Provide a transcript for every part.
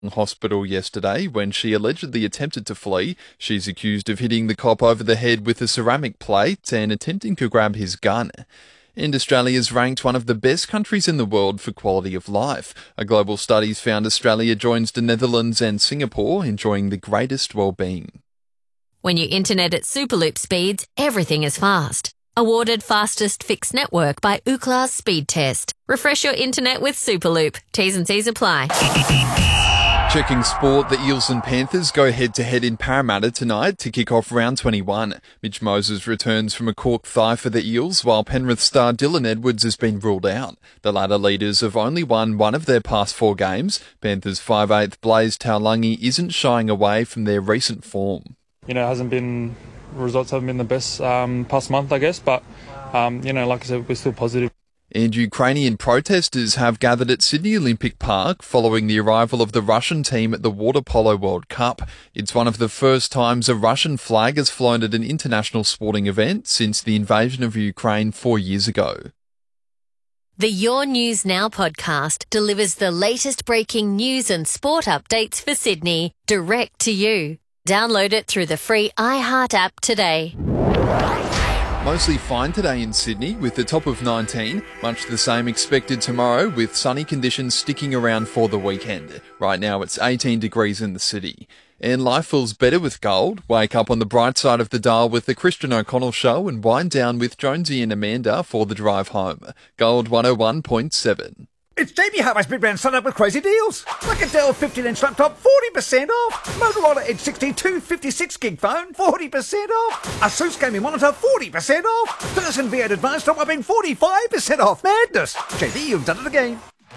hospital yesterday when she allegedly attempted to flee. She's accused of hitting the cop over the head with a ceramic plate and attempting to grab his gun. And Australia is ranked one of the best countries in the world for quality of life. A global study's found Australia joins the Netherlands and Singapore, enjoying the greatest well-being. When you internet at Superloop speeds, everything is fast. Awarded fastest fixed network by Ookla's Speed Test. Refresh your internet with Superloop. T's and C's apply. Checking sport, the Eels and Panthers go head-to-head in Parramatta tonight to kick off round 21. Mitch Moses returns from a cork thigh for the Eels, while Penrith star Dylan Edwards has been ruled out. The latter leaders have only won one of their past 4 games. Panthers 5'8" Blaise Taulagi isn't shying away from their recent form. Results haven't been the best past month, I guess, but, like I said, we're still positive. And Ukrainian protesters have gathered at Sydney Olympic Park following the arrival of the Russian team at the Water Polo World Cup. It's one of the first times a Russian flag has flown at an international sporting event since the invasion of Ukraine 4 years ago. The Your News Now podcast delivers the latest breaking news and sport updates for Sydney direct to you. Download it through the free iHeart app today. Mostly fine today in Sydney with the top of 19. Much the same expected tomorrow with sunny conditions sticking around for the weekend. Right now it's 18 degrees in the city. And life feels better with gold. Wake up on the bright side of the dial with the Christian O'Connell Show and wind down with Jonesy and Amanda for the drive home. Gold 101.7. It's Jamie Harvey's Big Brand Sun Up with crazy deals. Like a Dell 15-inch laptop, 40% off. Motorola Edge 62 56-gig phone, 40% off. Asus gaming monitor, 40% off. Person V8 Advanced top whopping 45% off. Madness. JD, you've done it again.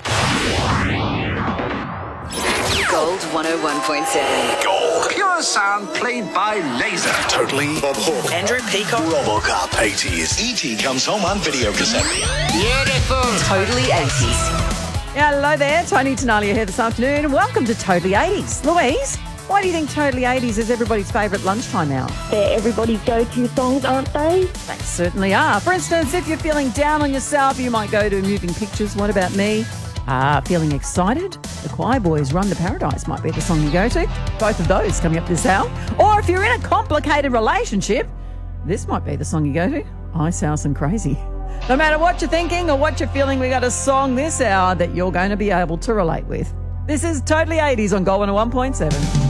Gold 101.7. Gold. Pure sound played by laser. Totally. Bob Hawke. Andrew Peacock. Robocop. 80s. E.T. comes home on video cassette. Beautiful. Totally 80s. Hello there, Tony Tenalia here this afternoon. Welcome to Totally 80s. Louise, why do you think Totally 80s is everybody's favourite lunchtime hour? They're everybody's go-to songs, aren't they? They certainly are. For instance, if you're feeling down on yourself, you might go to Moving Pictures. What about me? Feeling excited? The Choir Boys' Run to Paradise might be the song you go to. Both of those coming up this hour. Or if you're in a complicated relationship, this might be the song you go to. Ice House and Crazy. No matter what you're thinking or what you're feeling, we got a song this hour that you're going to be able to relate with. This is Totally 80s on Gold 101.7.